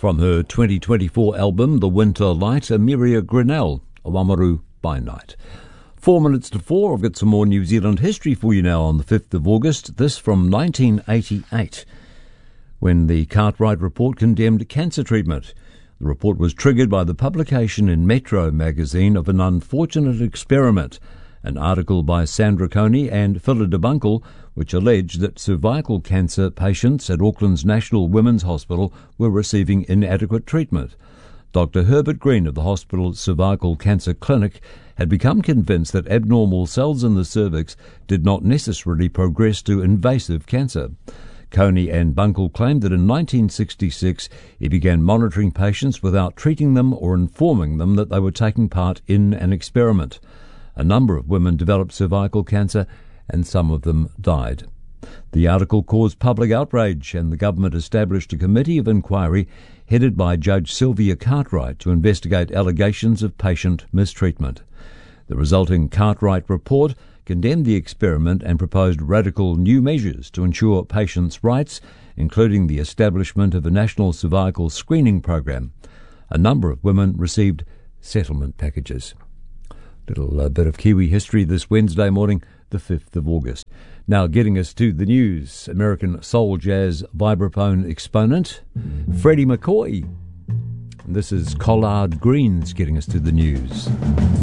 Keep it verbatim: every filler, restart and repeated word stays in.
From her twenty twenty-four album, The Winter Light, Amelia Grinnell, Oamaru by Night. Four minutes to four, I've got some more New Zealand history for you now on the fifth of August, this from nineteen eighty-eight, when the Cartwright Report condemned cancer treatment. The report was triggered by the publication in Metro magazine of an unfortunate experiment, an article by Sandra Coney and Phila DeBunkle, which alleged that cervical cancer patients at Auckland's National Women's Hospital were receiving inadequate treatment. Doctor Herbert Green of the hospital's cervical cancer clinic had become convinced that abnormal cells in the cervix did not necessarily progress to invasive cancer. Coney and Bunkle claimed that in nineteen sixty-six he began monitoring patients without treating them or informing them that they were taking part in an experiment. A number of women developed cervical cancer and some of them died. The article caused public outrage, and the government established a committee of inquiry headed by Judge Sylvia Cartwright to investigate allegations of patient mistreatment. The resulting Cartwright report condemned the experiment and proposed radical new measures to ensure patients' rights, including the establishment of a national cervical screening program. A number of women received settlement packages. Little uh, bit of Kiwi history this Wednesday morning, the fifth of August. Now getting us to the news, American soul jazz vibraphone exponent, Freddie McCoy. And this is Collard Greens getting us to the news.